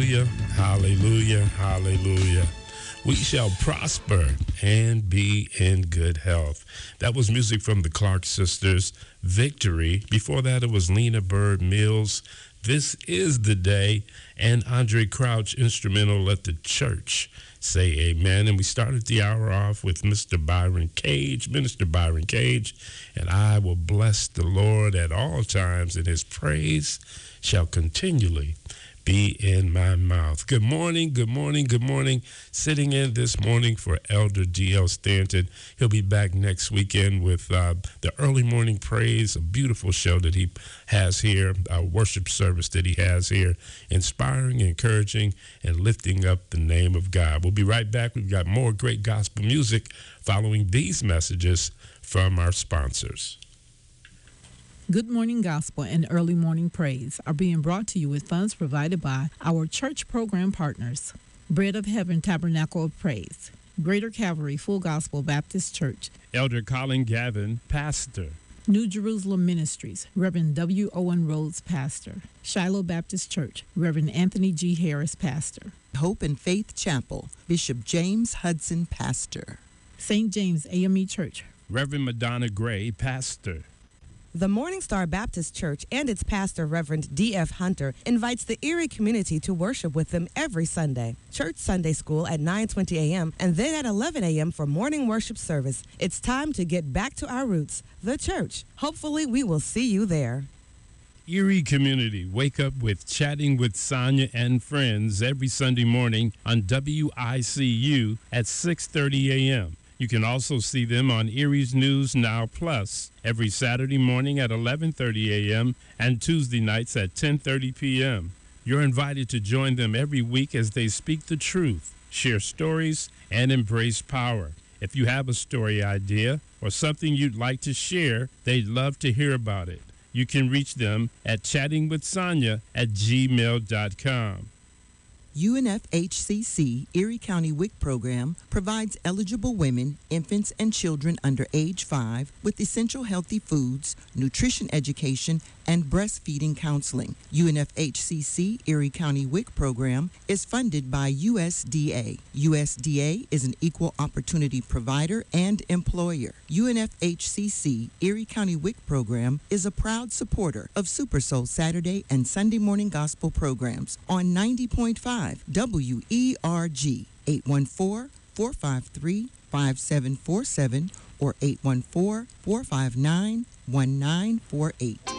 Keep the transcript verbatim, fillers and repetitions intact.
Hallelujah, hallelujah, hallelujah. We shall prosper and be in good health. That was music from the Clark Sisters, Victory. Before that, it was Lena Bird Mills, This Is the Day, and Andre Crouch, instrumental, Let the Church Say Amen. And we started the hour off with Mister Byron Cage, Minister Byron Cage, and I will bless the Lord at all times, and his praise shall continually be in my mouth. Good morning, good morning, good morning. Sitting in this morning for Elder D L Stanton. He'll be back next weekend with uh, the early morning praise, a beautiful show that he has here, a worship service that he has here, inspiring, encouraging, and lifting up the name of God. We'll be right back. We've got more great gospel music following these messages from our sponsors. Good Morning Gospel and Early Morning Praise are being brought to you with funds provided by our church program partners. Bread of Heaven Tabernacle of Praise, Greater Calvary Full Gospel Baptist Church, Elder Colin Gavin, Pastor. New Jerusalem Ministries, Reverend W. Owen Rhodes, Pastor. Shiloh Baptist Church, Reverend Anthony G. Harris, Pastor. Hope and Faith Chapel, Bishop James Hudson, Pastor. Saint James A M E Church, Reverend Madonna Gray, Pastor. The Morning Star Baptist Church and its pastor, Reverend D F Hunter, invites the Erie community to worship with them every Sunday. Church Sunday School at nine twenty a.m. and then at eleven a.m. for morning worship service. It's time to get back to our roots, the church. Hopefully, we will see you there. Erie community, wake up with Chatting with Sonia and Friends every Sunday morning on W I C U at six thirty a.m. You can also see them on Erie's News Now Plus every Saturday morning at eleven thirty a.m. and Tuesday nights at ten thirty p.m. You're invited to join them every week as they speak the truth, share stories, and embrace power. If you have a story idea or something you'd like to share, they'd love to hear about it. You can reach them at chattingwithsonia at gmail dot com. U N F H C C Erie County W I C program provides eligible women, infants, and children under age five with essential healthy foods, nutrition education, and breastfeeding counseling. U N F H C C Erie County W I C program is funded by U S D A. U S D A is an equal opportunity provider and employer. U N F H C C Erie County W I C program is a proud supporter of Super Soul Saturday and Sunday morning gospel programs on ninety point five W E R G, eight one four, four five three, five seven four seven or eight one four, four five nine, one nine four eight.